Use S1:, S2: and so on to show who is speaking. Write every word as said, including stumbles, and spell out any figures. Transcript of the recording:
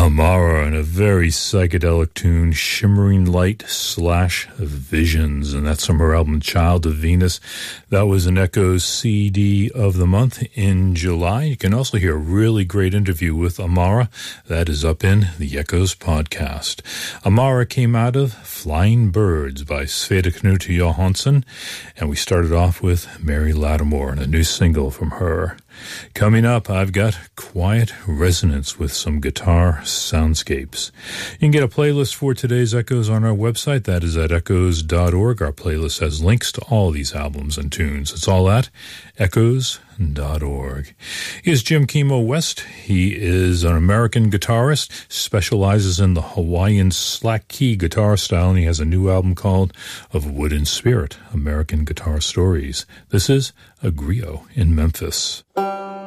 S1: Amara and a very psychedelic tune, Shimmering Light slash Visions, and that's from her album Child of Venus. That was an Echoes C D of the month in July. You can also hear a really great interview with Amara. That is up in the Echoes podcast. Amara came out of Flying Birds by Sveta Knut Johansson, and we started off with Mary Lattimore and a new single from her. Coming up, I've got Quiet Resonance with some guitar soundscapes. You can get a playlist for today's Echoes on our website. That is at echoes dot org. Our playlist has links to all these albums and tunes. It's all at echoes dot org. Here's Jim Kimo West. He is an American guitarist, specializes in the Hawaiian slack key guitar style, and he has a new album called Of Wood and Spirit, American Guitar Stories. This is A Griot in Memphis.